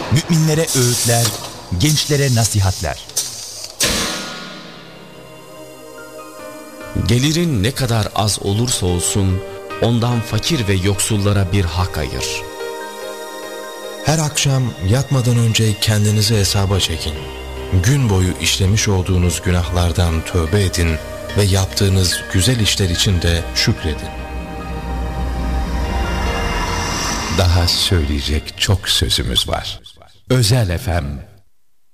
Müminlere öğütler, gençlere nasihatler. Gelirin ne kadar az olursa olsun ondan fakir ve yoksullara bir hak ayır. Her akşam yatmadan önce kendinizi hesaba çekin. Gün boyu işlemiş olduğunuz günahlardan tövbe edin ve yaptığınız güzel işler için de şükredin. Daha söyleyecek çok sözümüz var. Özel FM